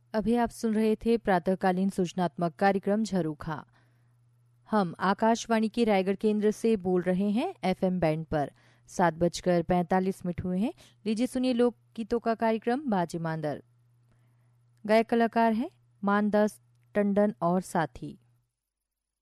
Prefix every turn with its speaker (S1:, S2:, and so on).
S1: अभी आप सुन रहे थे प्रातःकालीन सूचनात्मक कार्यक्रम झरोखा। हम आकाशवाणी के रायगढ़ केंद्र से बोल रहे हैं एफएम बैंड पर। 7:45 हुए हैं। लीजिए सुनिए लोक गीतों का कार्यक्रम बाजे मांदर। गायक कलाकार हैं मानदास टंडन और साथी।